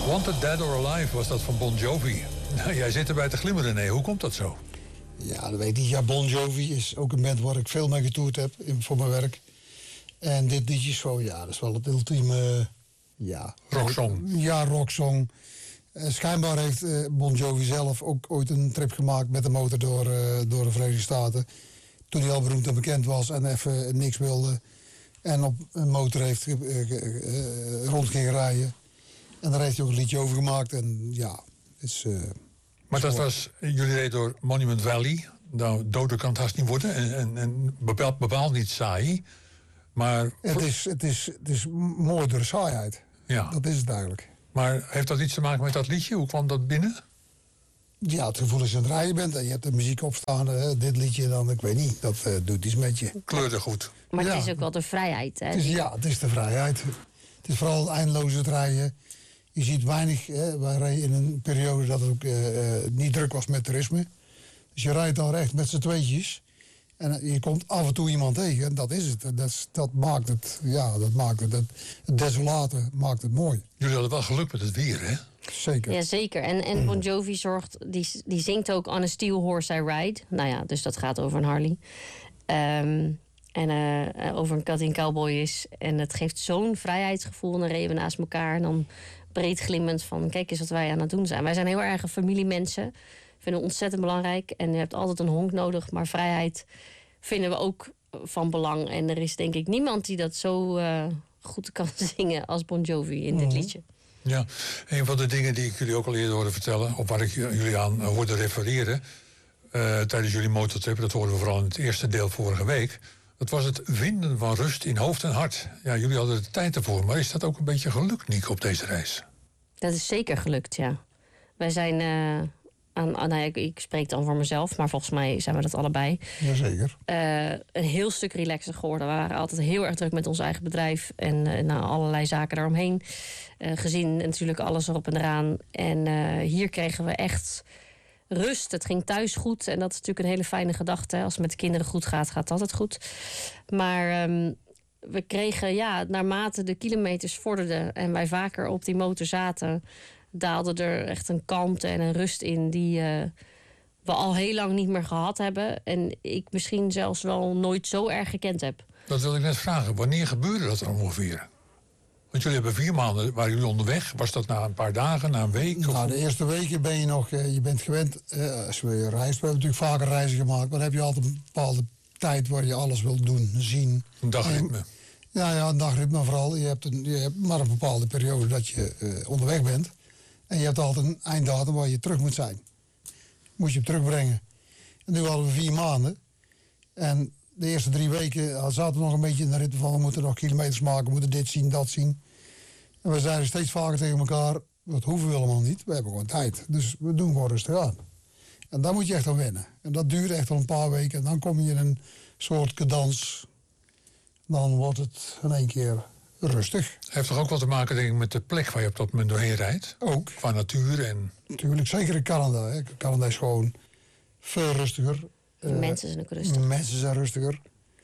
Wanted Dead or Alive was dat van Bon Jovi. Nou, jij zit erbij te glimmeren, nee. Hoe komt dat zo? Ja, dat weet ik niet. Ja, Bon Jovi is ook een band waar ik veel mee getoerd heb voor mijn werk. En dit liedje is zo, ja, dat is wel het ultieme... Ja, rocksong. Ja, rocksong. Schijnbaar heeft Bon Jovi zelf ook ooit een trip gemaakt met de motor door de Verenigde Staten. Toen hij al beroemd en bekend was en even niks wilde. En op een motor heeft rond ging rijden. En daar heeft hij ook een liedje over gemaakt. En ja, is... maar dat was, jullie reden door Monument Valley. Nou, doder kan het haast niet worden. En bepaald niet saai. Maar... Het is mooi door de saaiheid. Ja. Dat is het eigenlijk. Maar heeft dat iets te maken met dat liedje? Hoe kwam dat binnen? Ja, het gevoel als je aan het rijden bent en je hebt de muziek opstaan, dit liedje dan, ik weet niet, dat doet iets met je. Kleurde goed. Maar het is ook wel de vrijheid, hè? Het is de vrijheid. Het is vooral het eindeloze rijden. Je ziet weinig, wij reden in een periode dat het ook niet druk was met toerisme. Dus je rijdt daar echt met z'n tweetjes. En je komt af en toe iemand tegen. En dat is het. Dat maakt het, het desolate maakt het mooi. Jullie hadden wel geluk met het weer, hè? Zeker. Ja, zeker. En Bon Jovi die zingt ook On a Steel Horse I Ride. Nou ja, dus dat gaat over een Harley. Over een kat die een cowboy is. En het geeft zo'n vrijheidsgevoel. En dan reden we naast elkaar. En dan breed glimmend van, kijk eens wat wij aan het doen zijn. Wij zijn heel erg familiemensen. Vinden we ontzettend belangrijk. En je hebt altijd een honk nodig. Maar vrijheid vinden we ook van belang. En er is denk ik niemand die dat zo goed kan zingen als Bon Jovi in dit liedje. Ja, een van de dingen die ik jullie ook al eerder hoorde vertellen, of waar ik jullie aan hoorde refereren tijdens jullie motortrip, dat hoorden we vooral in het eerste deel vorige week, dat was het vinden van rust in hoofd en hart. Ja, jullie hadden de tijd ervoor, maar is dat ook een beetje gelukt, Niek, op deze reis? Dat is zeker gelukt, ja. Wij zijn ik spreek dan voor mezelf, maar volgens mij zijn we dat allebei. Jazeker. Een heel stuk relaxer geworden. We waren altijd heel erg druk met ons eigen bedrijf en allerlei zaken daaromheen. Gezin natuurlijk, alles erop en eraan. En hier kregen we echt rust. Het ging thuis goed en dat is natuurlijk een hele fijne gedachte. Als het met de kinderen goed gaat, gaat het altijd goed. Maar we kregen, naarmate de kilometers vorderden en wij vaker op die motor zaten, daalde er echt een kalmte en een rust in die we al heel lang niet meer gehad hebben. En ik misschien zelfs wel nooit zo erg gekend heb. Dat wilde ik net vragen. Wanneer gebeurde dat dan ongeveer? Want jullie hebben 4 maanden, waren jullie onderweg? Was dat na een paar dagen, na een week? Nou, de eerste weken ben je nog, je bent gewend, als we reist. We hebben natuurlijk vaker reizen gemaakt. Maar dan heb je altijd een bepaalde tijd waar je alles wilt doen, zien. Een dagritme. Ja, een dagritme vooral. Je hebt maar een bepaalde periode dat je onderweg bent. En je hebt altijd een einddatum waar je terug moet zijn. Moet je hem terugbrengen. En nu hadden we 4 maanden. En de eerste 3 weken zaten we nog een beetje in de ritme van, we moeten nog kilometers maken, we moeten dit zien, dat zien. En we zeiden steeds vaker tegen elkaar, dat hoeven we helemaal niet. We hebben gewoon tijd. Dus we doen gewoon rustig aan. En daar moet je echt aan wennen. En dat duurt echt al een paar weken. En dan kom je in een soort cadans. Dan wordt het in één keer rustig. Heeft toch ook wat te maken, denk ik, met de plek waar je op dat moment doorheen rijdt? Ook. Van natuur en... Natuurlijk, zeker in Canada. Hè. Canada is gewoon veel rustiger. De mensen zijn ook rustig. Mensen zijn rustiger.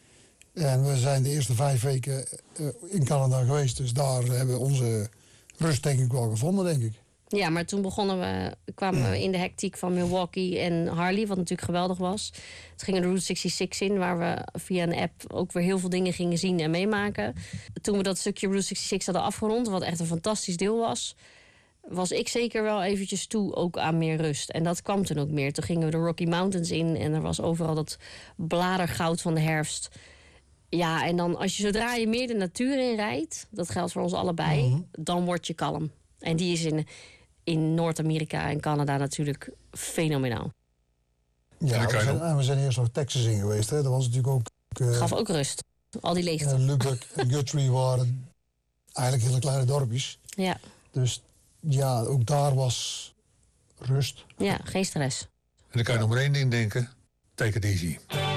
En we zijn de eerste 5 weken in Canada geweest. Dus daar hebben we onze rust denk ik wel gevonden, denk ik. Ja, maar toen kwamen we in de hectiek van Milwaukee en Harley, wat natuurlijk geweldig was. Toen gingen de Route 66 in, waar we via een app ook weer heel veel dingen gingen zien en meemaken. Toen we dat stukje Route 66 hadden afgerond, wat echt een fantastisch deel was ik zeker wel eventjes toe ook aan meer rust. En dat kwam toen ook meer. Toen gingen we de Rocky Mountains in en er was overal dat bladergoud van de herfst. Ja, en dan zodra je meer de natuur in rijdt, dat geldt voor ons allebei, dan word je kalm. En die is in Noord-Amerika en Canada natuurlijk fenomenaal. Ja, we zijn eerst nog Texas in geweest. Hè. Dat was natuurlijk ook... gaf ook rust. Al die leegte. Lubbock en Guthrie waren eigenlijk hele kleine dorpjes. Ja. Dus ja, ook daar was rust. Ja, geen stress. En dan kan je nog maar 1 ding denken. Take it easy.